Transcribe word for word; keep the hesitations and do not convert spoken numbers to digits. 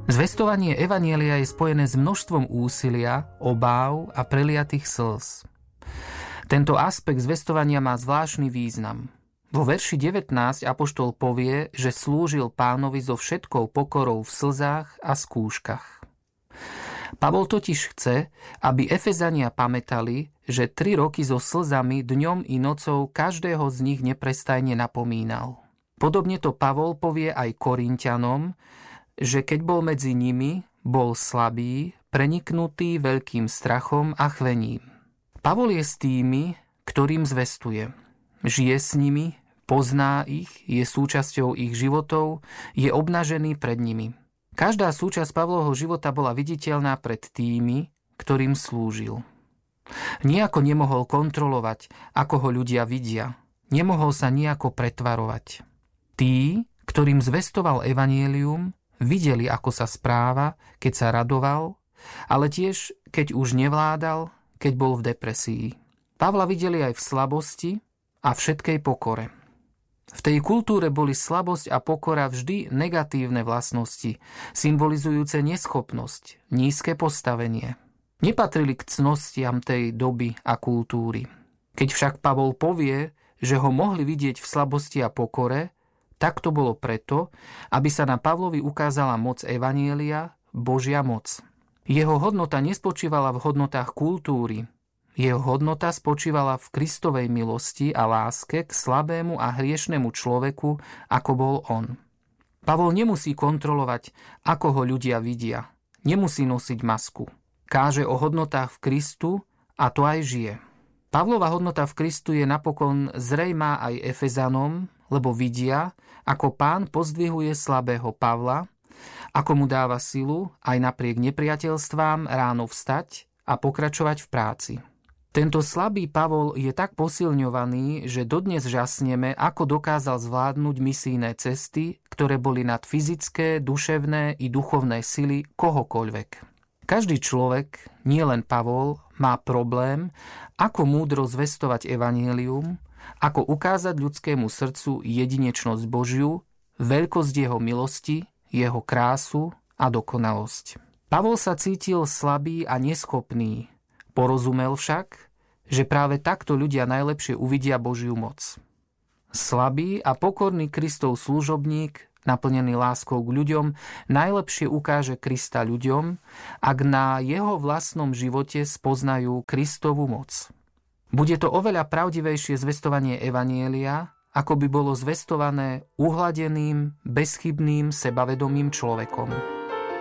Zvestovanie evanjelia je spojené s množstvom úsilia, obáv a preliatých slz. Tento aspekt zvestovania má zvláštny význam. Vo verši devätnásť apoštol povie, že slúžil Pánovi so všetkou pokorou v slzách a skúškach. Pavol totiž chce, aby Efezania pamätali, že tri roky so slzami dňom i nocou každého z nich neprestajne napomínal. Podobne to Pavol povie aj Korinťanom, že keď bol medzi nimi, bol slabý, preniknutý veľkým strachom a chvením. Pavol je s tými, ktorým zvestuje. Žije s nimi, pozná ich, je súčasťou ich životov, je obnažený pred nimi. Každá súčasť Pavlovho života bola viditeľná pred tými, ktorým slúžil. Nijako nemohol kontrolovať, ako ho ľudia vidia. Nemohol sa nijako pretvarovať. Tí, ktorým zvestoval evanjelium, videli, ako sa správa, keď sa radoval, ale tiež, keď už nevládal, keď bol v depresii. Pavla videli aj v slabosti a všetkej pokore. V tej kultúre boli slabosť a pokora vždy negatívne vlastnosti, symbolizujúce neschopnosť, nízke postavenie. Nepatrili k cnostiam tej doby a kultúry. Keď však Pavol povie, že ho mohli vidieť v slabosti a pokore, tak to bolo preto, aby sa na Pavlovi ukázala moc evanjelia, Božia moc. Jeho hodnota nespočívala v hodnotách kultúry. Jeho hodnota spočívala v Kristovej milosti a láske k slabému a hriešnemu človeku, ako bol on. Pavol nemusí kontrolovať, ako ho ľudia vidia. Nemusí nosiť masku. Káže o hodnotách v Kristu a to aj žije. Pavlova hodnota v Kristu je napokon zrejmá aj Efezanom, lebo vidia, ako Pán pozdvihuje slabého Pavla, ako mu dáva silu aj napriek nepriateľstvám ráno vstať a pokračovať v práci. Tento slabý Pavol je tak posilňovaný, že dodnes žasneme, ako dokázal zvládnuť misijné cesty, ktoré boli nad fyzické, duševné i duchovné sily kohokoľvek. Každý človek, nielen Pavol, má problém, ako múdro zvestovať evanjelium, ako ukázať ľudskému srdcu jedinečnosť Božiu, veľkosť jeho milosti, jeho krásu a dokonalosť. Pavol sa cítil slabý a neschopný, porozumel však, že práve takto ľudia najlepšie uvidia Božiu moc. Slabý a pokorný Kristov služobník, naplnený láskou k ľuďom, najlepšie ukáže Krista ľuďom, ak na jeho vlastnom živote spoznajú Kristovu moc. Bude to oveľa pravdivejšie zvestovanie evanjelia, ako by bolo zvestované uhladeným, bezchybným, sebavedomým človekom.